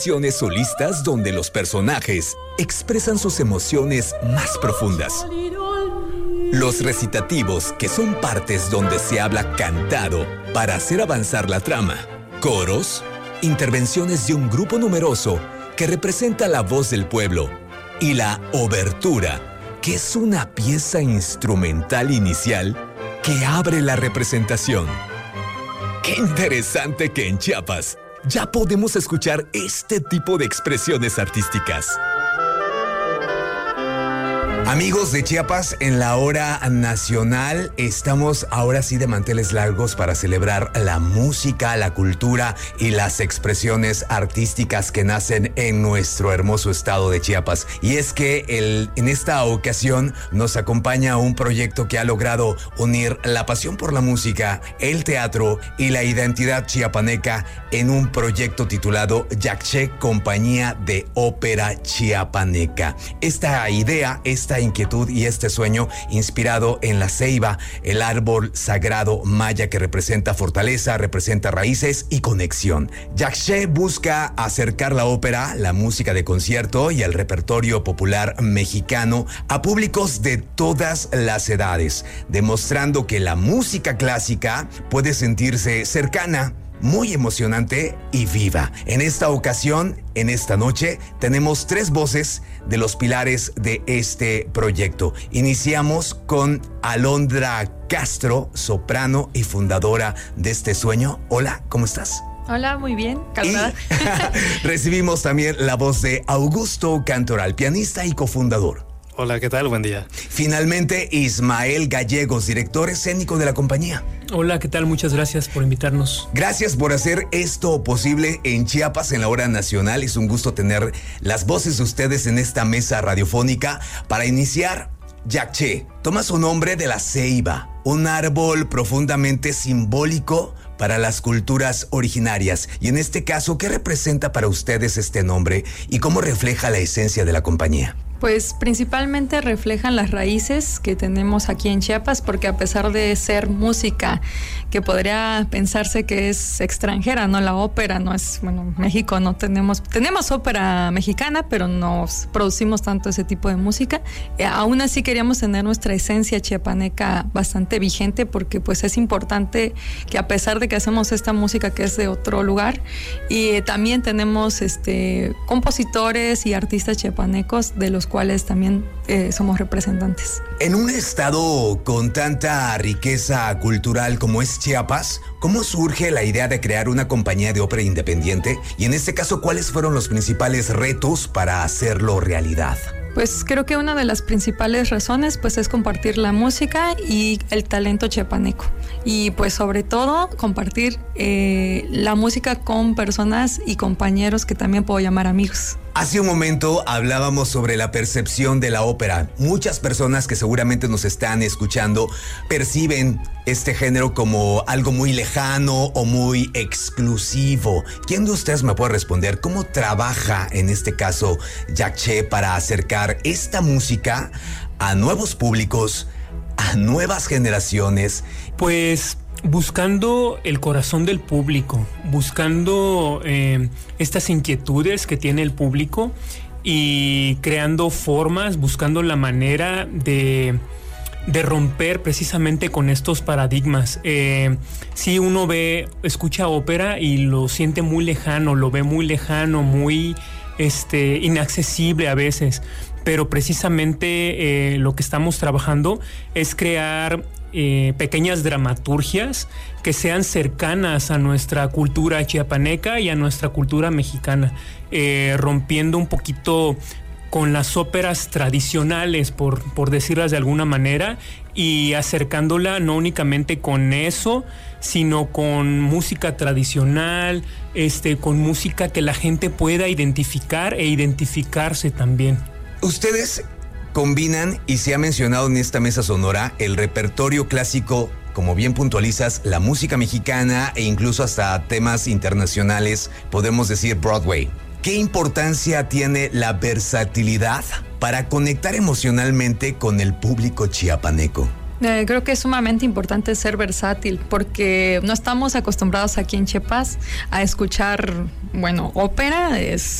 Solistas donde los personajes expresan sus emociones más profundas. Los recitativos, que son partes donde se habla cantado para hacer avanzar la trama. Coros, intervenciones de un grupo numeroso que representa la voz del pueblo. Y la obertura, que es una pieza instrumental inicial que abre la representación. ¡Qué interesante que en Chiapas ya podemos escuchar este tipo de expresiones artísticas! Amigos de Chiapas, en la hora nacional estamos ahora sí de manteles largos para celebrar la música, la cultura y las expresiones artísticas que nacen en nuestro hermoso estado de Chiapas. Y es que en esta ocasión nos acompaña un proyecto que ha logrado unir la pasión por la música, el teatro y la identidad chiapaneca en un proyecto titulado Yaché, Compañía de Ópera Chiapaneca. Esta idea, esta inquietud y este sueño inspirado en la ceiba, el árbol sagrado maya que representa fortaleza, representa raíces y conexión. Yaché busca acercar la ópera, la música de concierto y el repertorio popular mexicano a públicos de todas las edades, demostrando que la música clásica puede sentirse cercana, muy emocionante y viva. En esta ocasión, en esta noche, tenemos 3 voces de los pilares de este proyecto. Iniciamos con Alondra Castro, soprano y fundadora de este sueño. Hola, ¿cómo estás? Hola, muy bien, calmada. Recibimos también la voz de Augusto Cantoral, pianista y cofundador. Hola, ¿qué tal? Buen día. Finalmente, Ismael Gallegos, director escénico de la compañía. Hola, ¿qué tal? Muchas gracias por invitarnos. Gracias por hacer esto posible en Chiapas, en la hora nacional. Es un gusto tener las voces de ustedes en esta mesa radiofónica. Para iniciar, Yaché toma su nombre de la ceiba, un árbol profundamente simbólico para las culturas originarias. Y en este caso, ¿qué representa para ustedes este nombre y cómo refleja la esencia de la compañía? Pues principalmente reflejan las raíces que tenemos aquí en Chiapas, porque a pesar de ser música que podría pensarse que es extranjera, no, la ópera no es, bueno, México no tenemos ópera mexicana, pero no producimos tanto ese tipo de música. Aún así queríamos tener nuestra esencia chiapaneca bastante vigente, porque pues es importante que a pesar de que hacemos esta música que es de otro lugar, y también tenemos compositores y artistas chiapanecos de los cuales también somos representantes. En un estado con tanta riqueza cultural como es Chiapas, ¿cómo surge la idea de crear una compañía de ópera independiente? Y en este caso, ¿cuáles fueron los principales retos para hacerlo realidad? Pues creo que una de las principales razones pues es compartir la música y el talento chiapaneco, y pues sobre todo compartir la música con personas y compañeros que también puedo llamar amigos. Hace un momento hablábamos sobre la percepción de la ópera. Muchas personas que seguramente nos están escuchando perciben este género como algo muy lejano o muy exclusivo. ¿Quién de ustedes me puede responder cómo trabaja en este caso Yaché para acercar esta música a nuevos públicos, a nuevas generaciones? Pues buscando el corazón del público, buscando estas inquietudes que tiene el público y creando formas, buscando la manera de romper precisamente con estos paradigmas. Si uno escucha ópera y lo siente muy lejano, lo ve muy lejano, muy inaccesible a veces, pero precisamente lo que estamos trabajando es crear pequeñas dramaturgias que sean cercanas a nuestra cultura chiapaneca y a nuestra cultura mexicana, rompiendo un poquito con las óperas tradicionales, por decirlas de alguna manera, y acercándola no únicamente con eso, sino con música tradicional, con música que la gente pueda identificar e identificarse también. Ustedes combinan, y se ha mencionado en esta mesa sonora, el repertorio clásico, como bien puntualizas, la música mexicana e incluso hasta temas internacionales, podemos decir Broadway. ¿Qué importancia tiene la versatilidad para conectar emocionalmente con el público chiapaneco? Creo que es sumamente importante ser versátil porque no estamos acostumbrados aquí en Chiapas a escuchar, bueno, ópera es